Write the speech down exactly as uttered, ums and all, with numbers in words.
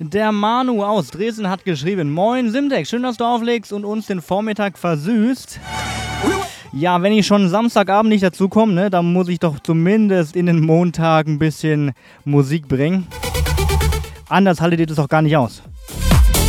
Der Manu aus Dresden hat geschrieben: Moin Simtex, schön, dass du auflegst und uns den Vormittag versüßt. Ja, wenn ich schon Samstagabend nicht dazu komme, ne, dann muss ich doch zumindest in den Montag ein bisschen Musik bringen. Anders haltet ihr das doch gar nicht aus.